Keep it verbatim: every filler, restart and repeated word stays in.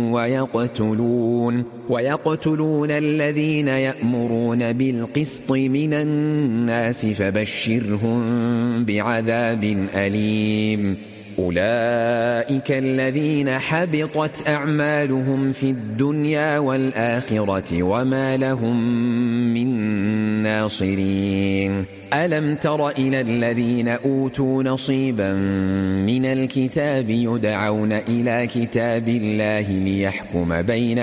ويقتلون, ويقتلون الذين يأمرون بالقسط من الناس فبشرهم بعذاب أليم. أولئك الذين حبطت أعمالهم في الدنيا والآخرة وما لهم من ناصرين. ألم تر إلى الذين أوتوا نصيبا من الكتاب يدعون إلى كتاب الله ليحكم بينهم